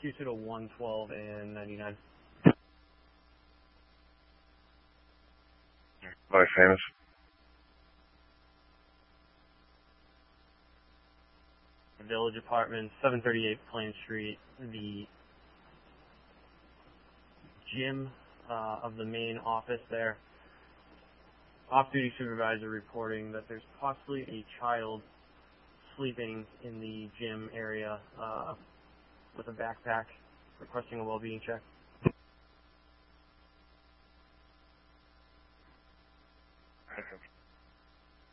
Q2 to 112 and 99. Very famous. Village Apartments, 738 Plain Street. The gym of the main office there. Off-duty supervisor reporting that there's possibly a child sleeping in the gym area with a backpack, requesting a well-being check. Okay.